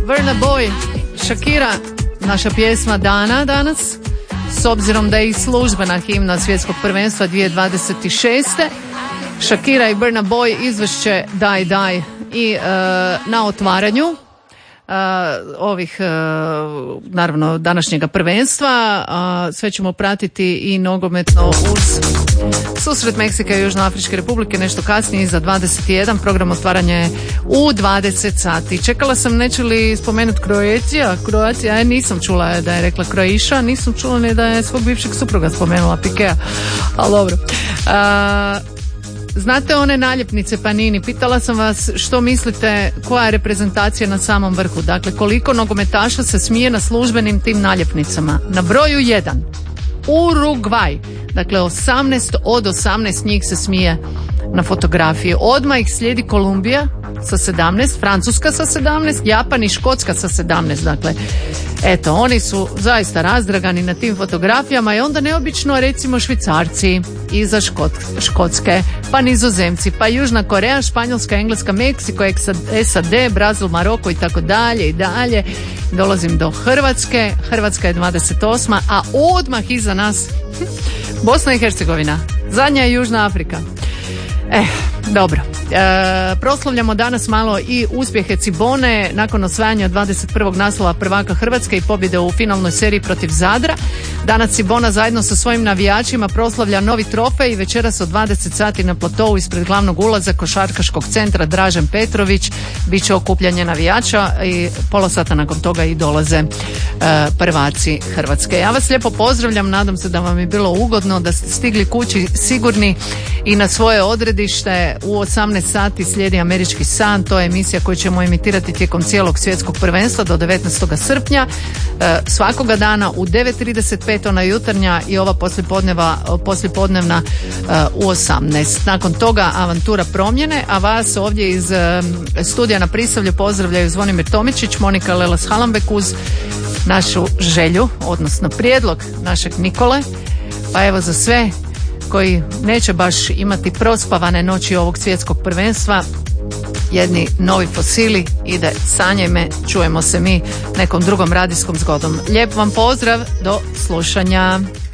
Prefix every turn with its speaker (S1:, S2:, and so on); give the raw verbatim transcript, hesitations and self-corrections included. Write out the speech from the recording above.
S1: Burna Boy, Shakira, naša pjesma dana danas, s obzirom da je i službena himna svjetskog prvenstva dvije tisuće dvadeset šeste. Shakira i Burna Boy izvešće Die Die i uh, na otvaranju uh, ovih, uh, naravno, današnjega prvenstva. Uh, sve ćemo pratiti i nogometno uz susret Meksika i Južnoafričke Republike nešto kasnije iza dvadeset jedan. Program otvaranja je u dvadeset sati. Čekala sam neće li spomenuti Kroacija. Kroacija, ja nisam čula da je rekla Kroiša, nisam čula ni da je svog bivšeg supruga spomenula Pikea, ali dobro. Uh, Znate one naljepnice Panini? Pitala sam vas što mislite koja je reprezentacija na samom vrhu. Dakle, koliko nogometaša se smije na službenim tim naljepnicama? Na broju jedan Urugvaj. Dakle, osamnaest od osamnaest njih se smije na fotografiji. Odmah ih slijedi Kolumbija sa sedamnaest, Francuska sa sedamnaest, Japan i Škotska sa sedamnaest. Dakle, eto, oni su zaista razdragani na tim fotografijama i onda neobično recimo Švicarci iza Škot, Škotske, pa Nizozemci, pa Južna Koreja, Španjolska, Engleska, Meksiko, S A D, Brazil, Maroko i tako dalje i dalje. Dolazim do Hrvatske. Hrvatska je dvadeset osma, a odmah iza nas Bosna i Hercegovina. Zadnja je Južna Afrika. Eh, dobro. E, proslavljamo danas malo i uspjehe Cibone nakon osvajanja dvadeset prvog naslova prvaka Hrvatske i pobjede u finalnoj seriji protiv Zadra. Danas Cibona zajedno sa svojim navijačima proslavlja novi trofej i večeras od dvadeset sati na platovu ispred glavnog ulaza košarkaškog centra Dražen Petrović bit će okupljanje navijača i pola sata nakon toga i dolaze e, prvaci Hrvatske. Ja vas lijepo pozdravljam, nadam se da vam je bilo ugodno, da ste stigli kući sigurni i na svoje odredište. U osamnaest sati slijedi Američki san, to je emisija koju ćemo emitirati tijekom cijelog svjetskog prvenstva do devetnaestog srpnja. E, svakoga dana u devet trideset pet ona jutarnja i ova poslijepodneva, poslijepodnevna e, u osamnaest. Nakon toga avantura promjene, a vas ovdje iz e, studija na Prisavlju pozdravljaju Zvonimir Tomičić, Monika Lelas-Halambek uz našu želju, odnosno prijedlog našeg Nikole. Pa evo za sve koji neće baš imati prospavane noći ovog svjetskog prvenstva, jedni novi fosili ide Sanjaj me, čujemo se mi nekom drugom radijskom zgodom. Lijep vam pozdrav, do slušanja.